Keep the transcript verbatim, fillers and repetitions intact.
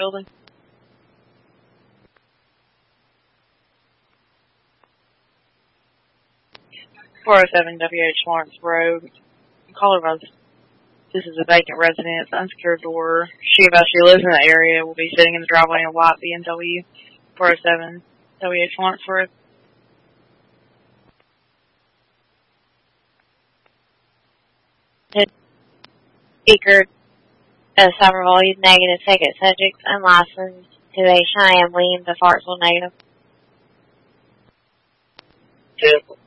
building. four oh seven W H Lawrence Road. Caller was, this is a vacant residence, unsecured door. She about she lives in the area will be sitting in the driveway in a white B M W. four oh seven W H Lawrence Road. Speaker, uh, Cyber volume negative, second subject, unlicensed to a Cheyenne Williams of Hartsville negative. Ten.